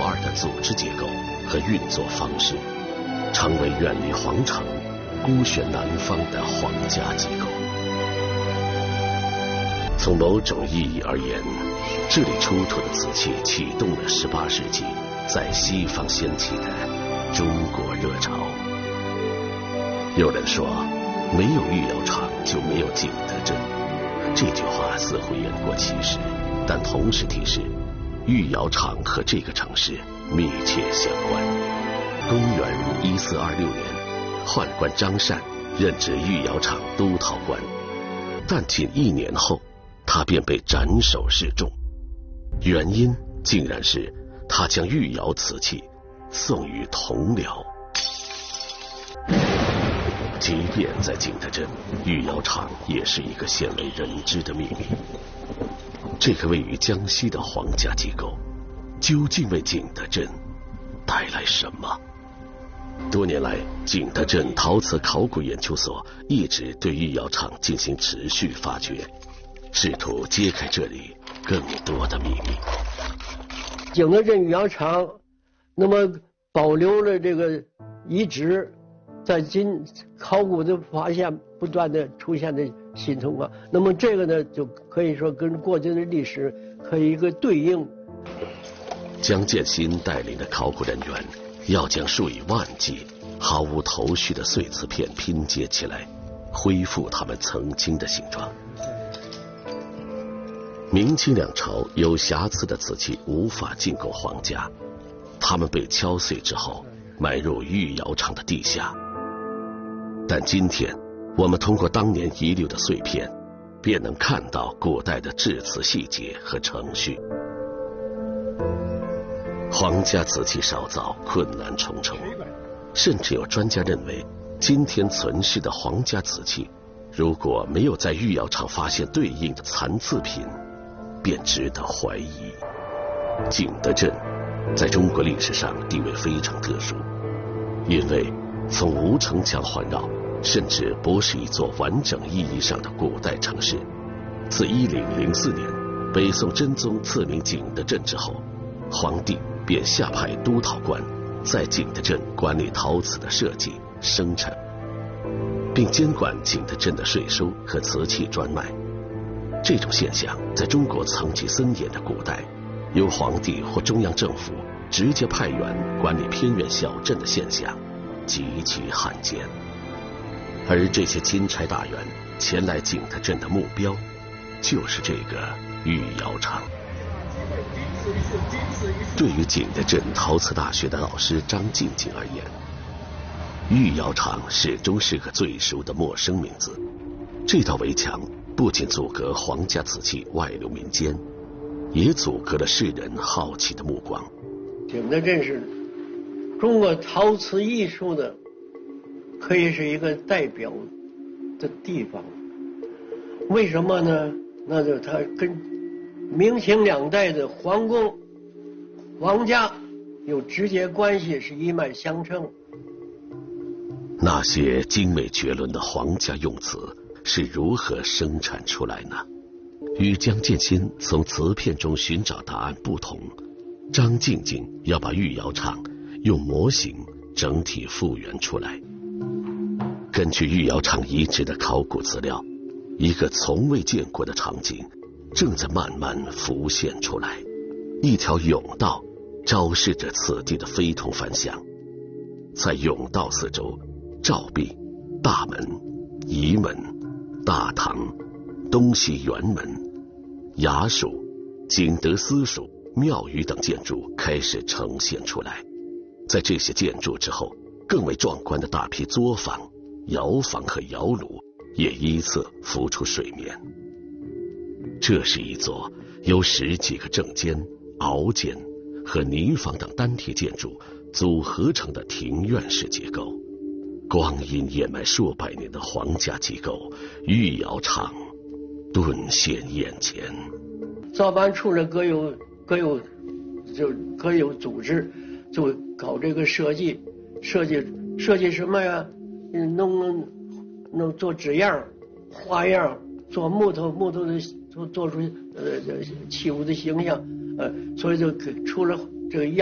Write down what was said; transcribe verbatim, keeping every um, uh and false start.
二的组织结构和运作方式，成为远离皇城、孤悬南方的皇家机构。从某种意义而言，这里出土的瓷器启动了十八世纪在西方掀起的中国热潮。有人说，没有御窑厂就没有景德镇，这句话似乎言过其实，但同时提示御窑厂和这个城市密切相关。公元一四二六年，宦官张善任职御窑厂督陶官，但仅一年后他便被斩首示众，原因竟然是他将御窑瓷器送于同僚。即便在景德镇，御窑厂也是一个鲜为人知的秘密。这个位于江西的皇家机构究竟为景德镇带来什么？多年来，景德镇陶瓷考古研究所一直对御窑厂进行持续发掘，试图揭开这里更多的秘密。 景德镇御窑厂那么保留了这个遗址，在今考古的发现不断的出现的新情况，那么这个呢就可以说跟过去的历史可以一个对应。 江建新带领的考古人员要将数以万计毫无头绪的碎瓷片拼接起来，恢复它们曾经的形状。明清两朝有瑕疵的瓷器无法进购皇家，它们被敲碎之后埋入御窑厂的地下。但今天我们通过当年遗留的碎片，便能看到古代的制瓷细节和程序。皇家瓷器烧造困难重重，甚至有专家认为，今天存世的皇家瓷器如果没有在御窑厂发现对应的残次品，便值得怀疑。景德镇在中国历史上地位非常特殊，因为从无城墙环绕，甚至不是一座完整意义上的古代城市。自一零零四年北宋真宗赐名景德镇之后，皇帝便下派督陶官在景德镇管理陶瓷的设计、生产，并监管景德镇的税收和瓷器专卖。这种现象在中国层级森严的古代，由皇帝或中央政府直接派员管理偏远小镇的现象极其罕见。而这些钦差大员前来景德镇的目标，就是这个御窑厂。对于景德镇陶瓷大学的老师张静静而言，御窑厂始终是个最熟的陌生名字。这道围墙不仅阻隔皇家瓷器外流民间，也阻隔了世人好奇的目光。 景德镇是中国陶瓷艺术的可以是一个代表的地方。为什么呢？那就它跟明清两代的皇宫、皇家有直接关系，是一脉相承。 那些精美绝伦的皇家用瓷是如何生产出来呢？与江建新从瓷片中寻找答案不同，张静静要把御窑厂用模型整体复原出来。根据御窑厂遗址的考古资料，一个从未见过的场景正在慢慢浮现出来。一条甬道昭示着此地的非同凡响，在甬道四周，照壁、大门、仪门、大堂、东西辕门、衙署、景德司署、庙宇等建筑开始呈现出来。在这些建筑之后，更为壮观的大批作坊、窑房和窑炉也依次浮出水面。这是一座由十几个正间、凹间和泥房等单体建筑组合成的庭院式结构。光阴掩埋数百年的皇家机构御窑厂顿现眼前。 造办处呢各有各有就各有组织，就搞这个设计，设计设计什么呀？弄弄做纸样、花样，做木头木头的做做出呃器物的形象，呃，所以就出了这个样。